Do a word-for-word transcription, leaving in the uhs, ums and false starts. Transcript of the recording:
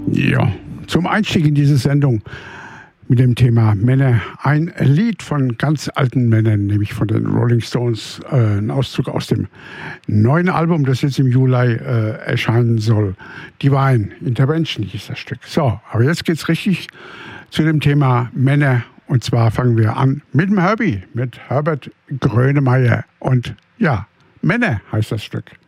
Ja, zum Einstieg in diese Sendung mit dem Thema Männer. Ein Lied von ganz alten Männern, nämlich von den Rolling Stones. Äh, ein Auszug aus dem neuen Album, das jetzt im Juli äh, erscheinen soll. Divine Intervention hieß das Stück. So, aber jetzt geht's richtig zu dem Thema Männer. Und zwar fangen wir an mit dem Herbie, mit Herbert Grönemeyer. Und ja, Männer heißt das Stück.